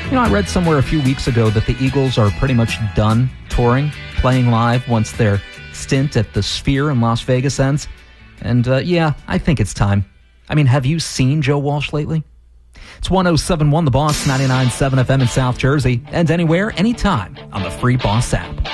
I read somewhere a few weeks ago that the Eagles are pretty much done touring, playing live once their stint at the Sphere in Las Vegas ends. And I think it's time. Have you seen Joe Walsh lately? It's 107.1 The Boss, 99.7 FM in South Jersey, and anywhere, anytime on the free Boss app.